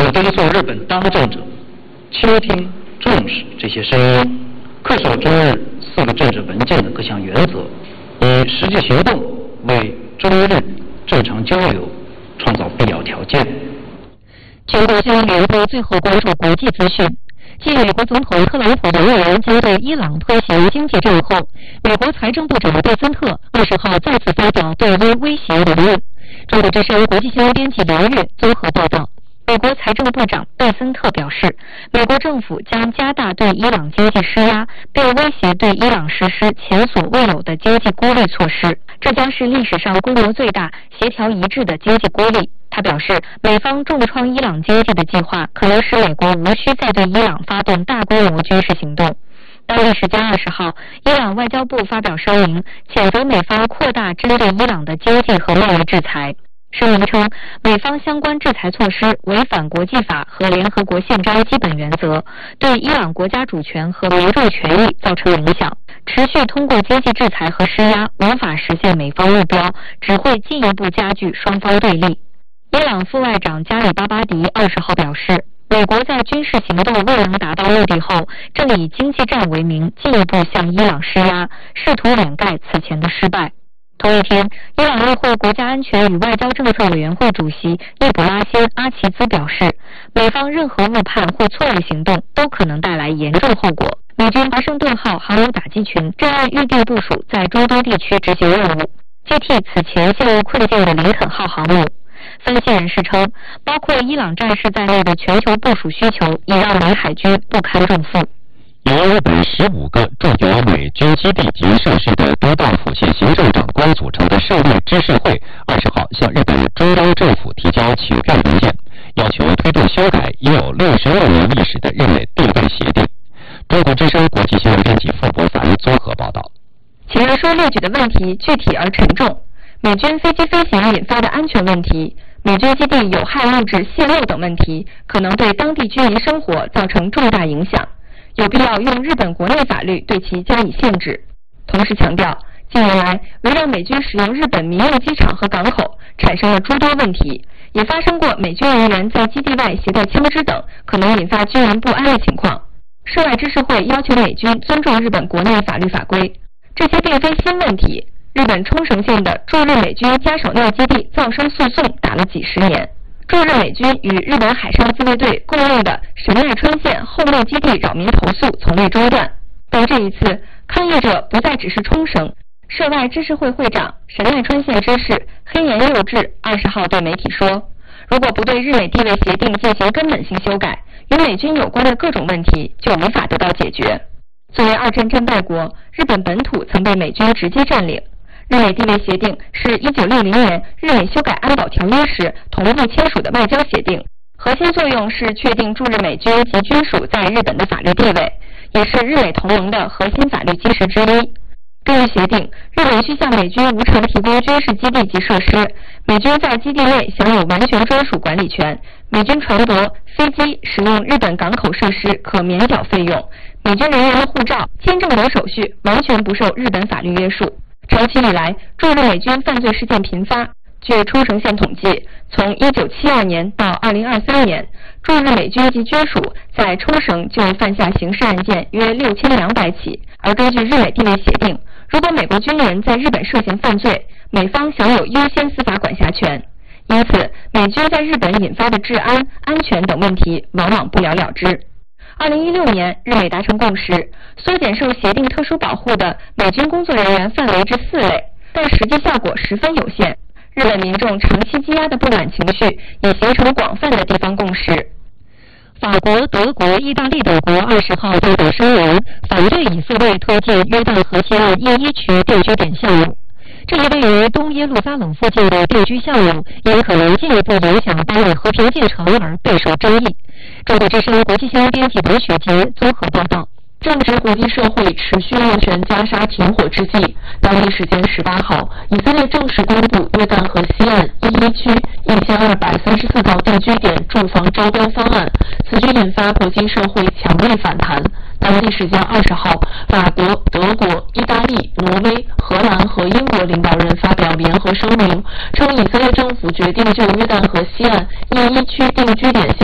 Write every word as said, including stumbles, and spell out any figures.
我敦促日本当政者倾听、重视这些声音，恪守中日四个政治文件的各项原则，以实际行动为中日正常交流创造必要条件。 全国新闻联播最后关注国际资讯。继美国总统特朗普的人员将对伊朗推行经济战后，美国财政部长贝森特二十号再次发表对伊威胁言论。中国之声国际新闻编辑刘月综合报道。美国财政部长贝森特表示，美国政府将加大对伊朗经济施压，并威胁对伊朗实施前所未有的经济孤立措施，这将是历史上规模最大、协调一致的经济孤立。他表示，美方重创伊朗经济的计划可能使美国无需再对伊朗发动大规模军事行动。当地时间二十号，伊朗外交部发表声明，谴责美方扩大针对伊朗的经济和贸易制裁。声明称，美方相关制裁措施违反国际法和联合国宪章基本原则，对伊朗国家主权和民众权益造成影响。持续通过经济制裁和施压无法实现美方目标，只会进一步加剧双方对立。伊朗副外长加里巴巴迪二十号表示，美国在军事行动未能达到目的后，正以经济战为名进一步向伊朗施压，试图掩盖此前的失败。同一天，伊朗议会国家安全与外交政策委员会主席易卜拉欣·阿齐兹表示，美方任何误判或错误行动都可能带来严重后果。美军华盛顿号航母打击群正按预定部署在中东地区执行任务，接替此前陷入困境的林肯号航母。分析人士称，包括伊朗战士在内的全球部署需求已让美海军不堪重负。 由日本十五个驻有美军基地及设施的都道府县行政长官组成的胜利知事会，二十号向日本中央政府提交请愿文件，要求推动修改已有六十六年历史的日美对外协定。中国之声国际新闻编辑傅博凡综合报道。 前人说列举的问题具体而沉重，美军飞机飞行引发的安全问题，美军基地有害物质泄漏等问题，可能对当地居民生活造成重大影响，有必要用日本国内法律对其加以限制。同时强调，近年来围绕美军使用日本民用机场和港口产生了诸多问题，也发生过美军人员在基地外携带枪支等可能引发军人不安的情况。涉外知识会要求美军尊重日本国内法律法规，这些并非新问题。日本冲绳县的驻日美军加手纳基地噪声诉讼打了几十年，驻日美军与日本海上自卫队共用的神奈川县后内基地扰民投诉从未中断。但这一次，抗议者不再只是冲绳。涉外知识会会长神奈川县知事黑岩佑治二十号对媒体说，如果不对日美地位协定进行根本性修改，与美军有关的各种问题就无法得到解决。作为二战战败国，日本本土曾被美军直接占领。日美地位协定是一九六零年日美修改安保条约时同步签署的外交协定，核心作用是确定驻日美军及军属在日本的法律地位，也是日美同盟的核心法律基石之一。根据协定，日本需向美军无偿提供军事基地及设施，美军在基地内享有完全专属管理权，美军船舶、飞机使用日本港口设施可免缴费用，美军人员的护照、签证等手续完全不受日本法律约束。长期以来，驻日美军犯罪事件频发。据冲绳县统计，从一九七二年到二零二三年，驻日美军及军属在冲绳就犯下刑事案件约六千两百起。而根据日美地位协定，如果美国军人在日本涉嫌犯罪，美方享有优先司法管辖权。因此，美军在日本引发的治安、安全等问题往往不了了之。二零一六年，日美达成共识，缩减受协定特殊保护的美军工作人员范围至四类，但实际效果十分有限。日本民众长期积压的不满情绪也形成广泛的地方共识。法国、德国、意大利等国二十号发表声明，反对以色列推进约旦河西岸一一区定居点项目。这一位于东耶路撒冷附近的定居项目，因可能进一步影响巴以和平进程而备受争议。中国之声国际新闻编辑刘雪杰综合报道。正值国际社会持续斡旋加沙停火之际，当地时间十八号，以色列正式公布约旦河西岸一一区一千二百三十四道定居点住房招标方案，此举引发国际社会强烈反弹。当地时间二十号，法国、德国、意大利、挪威、荷兰和英国领导人发表联合声明，称以色列政府决定就约旦河西岸一一区定居点项